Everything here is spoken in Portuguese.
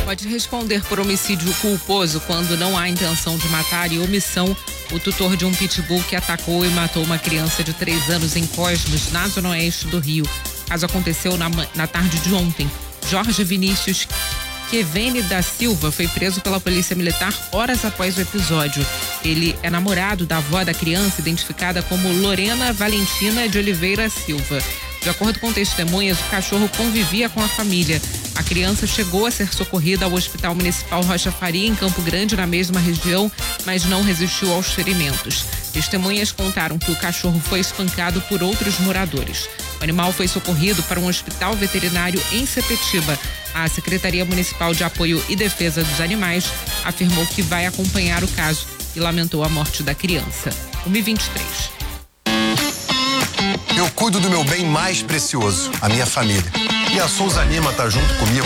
Pode responder por homicídio culposo quando não há intenção de matar e omissão o tutor de um pitbull que atacou e matou uma criança de 3 anos em Cosmos, na zona oeste do Rio. O caso aconteceu na tarde de ontem. Jorge Vinícius Quevene da Silva foi preso pela polícia militar horas após o episódio. Ele é namorado da avó da criança, identificada como Lorena Valentina de Oliveira Silva. De acordo com testemunhas, o cachorro convivia com a família. A criança chegou a ser socorrida ao Hospital Municipal Rocha Faria, em Campo Grande, na mesma região, mas não resistiu aos ferimentos. Testemunhas contaram que o cachorro foi espancado por outros moradores. O animal foi socorrido para um hospital veterinário em Sepetiba. A Secretaria Municipal de Apoio e Defesa dos Animais afirmou que vai acompanhar o caso e lamentou a morte da criança. 1h23. Eu cuido do meu bem mais precioso, a minha família. E a Souza Lima tá junto comigo